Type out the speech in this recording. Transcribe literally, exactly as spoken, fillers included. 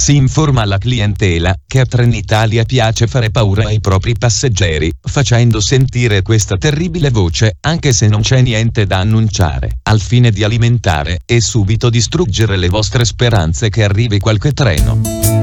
Si informa la clientela che a Trenitalia piace fare paura ai propri passeggeri, facendo sentire questa terribile voce, anche se non c'è niente da annunciare, al fine di alimentare e subito distruggere le vostre speranze che arrivi qualche treno.